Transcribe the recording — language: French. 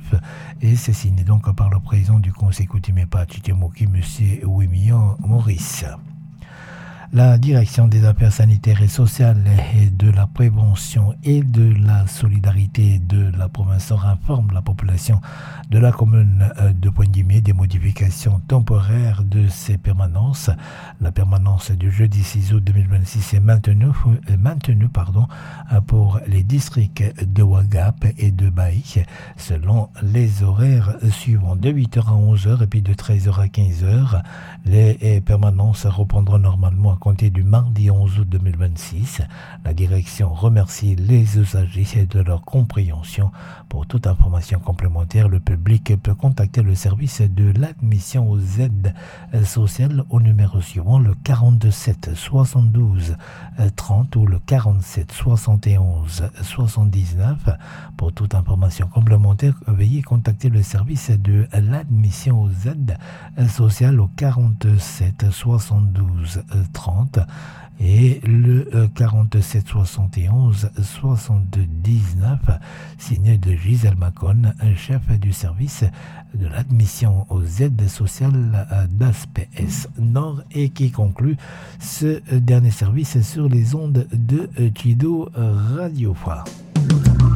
2019 et c'est signé donc par le président du conseil coutumier Pachitemoki, M. Wimian Maurice. La direction des affaires sanitaires et sociales et de la prévention et de la solidarité de la province informe la population de la commune de Pointe-Guillemets des modifications temporaires de ces permanences. La permanence du jeudi 6 août 2026 est maintenue pour les districts de Ouagap et de Baïk selon les horaires suivants de 8h à 11h et puis de 13h à 15h. Les permanences reprendront normalement à compter du mardi 11 août 2026. La direction remercie les usagers de leur compréhension. Pour toute information complémentaire, le public peut contacter le service de l'admission aux aides sociales au numéro suivant, le 47 72 30 ou le 47 71 79. Pour toute information complémentaire, veuillez contacter le service de l'admission aux aides sociales au 47 72 30 et le 47 71 79, signé de Gisèle Macon, chef du service de l'admission aux aides sociales d'ASPS Nord, et qui conclut ce dernier service sur les ondes de Chido Radio.